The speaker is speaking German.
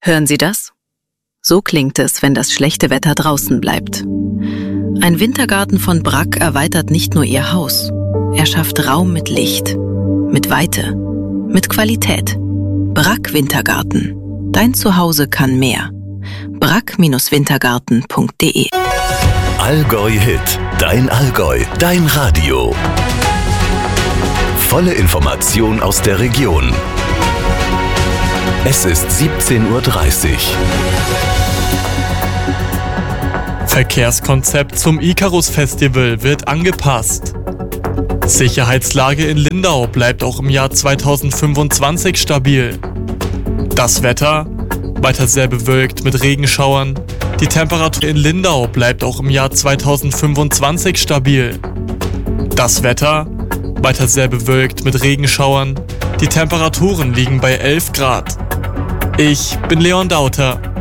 Hören Sie das? So klingt es, wenn das schlechte Wetter draußen bleibt. Ein Wintergarten von Bragg erweitert nicht nur Ihr Haus. Er schafft Raum mit Licht, mit Weite, mit Qualität. Bragg Wintergarten. Dein Zuhause kann mehr. bragg-wintergarten.de. Allgäu Hit. Dein Allgäu. Dein Radio. Volle Information aus der Region. Es ist 17:30 Uhr. Verkehrskonzept zum Icarus-Festival wird angepasst. Sicherheitslage in Lindau bleibt auch im Jahr 2025 stabil. Das Wetter weiter sehr bewölkt mit Regenschauern. Die Temperatur in Lindau bleibt auch im Jahr 2025 stabil. Das Wetter weiter sehr bewölkt mit Regenschauern. Die Temperaturen liegen bei 11 Grad. Ich bin Leon Dauter.